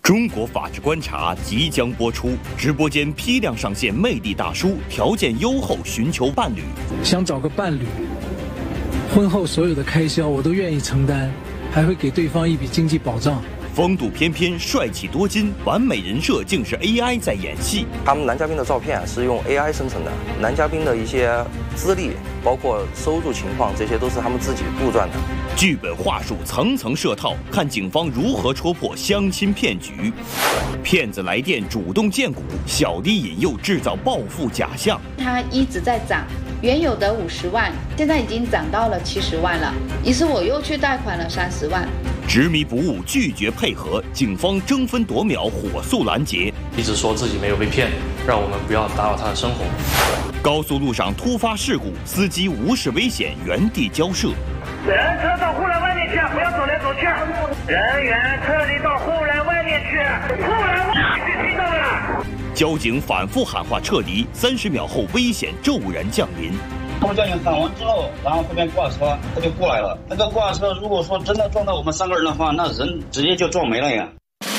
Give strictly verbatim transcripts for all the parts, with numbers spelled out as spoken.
中国法制观察即将播出，直播间批量上线魅力大叔，条件优厚寻求伴侣。 想找个伴侣，婚后所有的开销我都愿意承担，还会给对方一笔经济保障。 风度翩翩、帅气多金，完美人设竟是 A I 在演戏。 他们男嘉宾的照片是用 A I 生成的，男嘉宾的一些资历，包括收入情况，这些都是他们自己杜撰的。 剧本话术层层设套，看警方如何戳破相亲骗局。骗子来电主动荐股，小弟引诱制造暴富假象。 它一直在涨，原有的五十万，现在已经涨到了七十万了。于是我又去贷款了三十万。 执迷不悟，拒绝配合，警方争分夺秒，火速拦截。 一直说自己没有被骗，让我们不要打扰他的生活。 高速路上突发事故，司机无视危险，原地交涉。 人车到护栏外面去，不要走来走去。人员撤离到护栏外面去，护栏外面听到了。 交警反复喊话撤离，三十秒后危险骤然降临。 他们交警喊完之后，然后后面挂车，他就过来了。那个挂车如果说真的撞到我们三个人的话，那人直接就撞没了呀。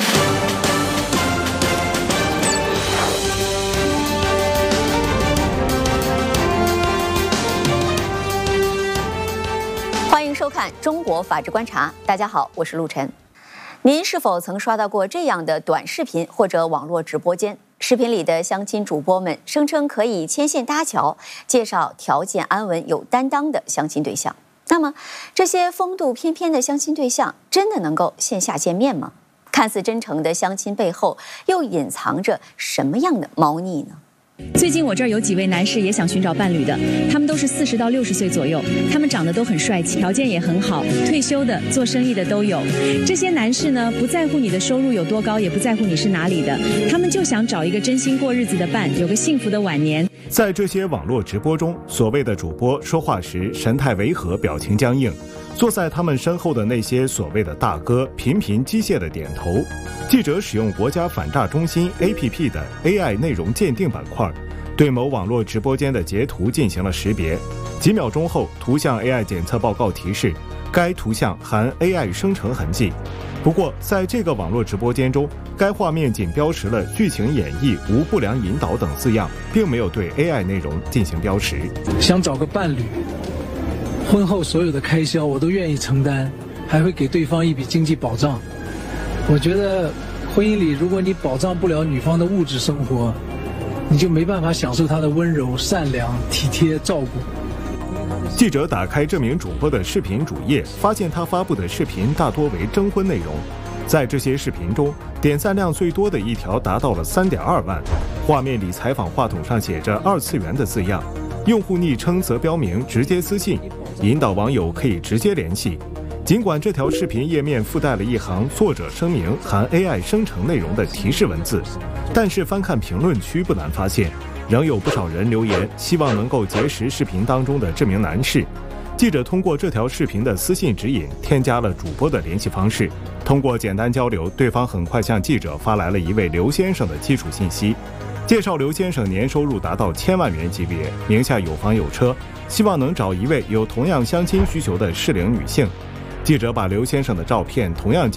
欢迎收看《中国法治观察》，大家好，我是陆晨。您是否曾刷到过这样的短视频或者网络直播间？视频里的相亲主播们声称可以牵线搭桥，介绍条件安稳、有担当的相亲对象。那么，这些风度翩翩的相亲对象真的能够线下见面吗？看似真诚的相亲背后，又隐藏着什么样的猫腻呢？ 最近我这儿有几位男士也想寻找伴侣的，他们都是四十到六十岁左右，他们长得都很帅气，条件也很好，退休的、做生意的都有。这些男士呢，不在乎你的收入有多高，也不在乎你是哪里的，他们就想找一个真心过日子的伴，有个幸福的晚年。 在这些网络直播中，所谓的主播说话时神态违和，表情僵硬，坐在他们身后的那些所谓的大哥频频机械的点头。记者使用国家反诈中心 A P P 的 A I 内容鉴定板块，对某网络直播间的截图进行了识别。几秒钟后，图像 A I 检测报告提示，该图像含 A I 生成痕迹。不过，在这个网络直播间中，该画面仅标识了剧情演绎无不良引导等字样，并没有对 A I 内容进行标识。 想找个伴侣，婚后所有的开销我都愿意承担，还会给对方一笔经济保障。我觉得婚姻里，如果你保障不了女方的物质生活，你就没办法享受她的温柔、善良、体贴、照顾。 记者打开这名主播的视频主页，发现他发布的视频大多为征婚内容。在这些视频中，点赞量最多的一条达到了 三点二万，画面里采访话筒上写着二次元的字样，用户昵称则标明直接私信，引导网友可以直接联系。尽管这条视频页面附带了一行作者声明含 A I 生成内容的提示文字，但是翻看评论区不难发现，仍有不少人留言希望能够结识视频当中的这名男士。记者通过这条视频的私信指引，添加了主播的联系方式。通过简单交流，对方很快向记者发来了一位刘先生的基础信息，介绍刘先生年收入达到千万元级别，名下有房有车，希望能找一位有同样相亲需求的适龄女性。记者把刘先生的照片同样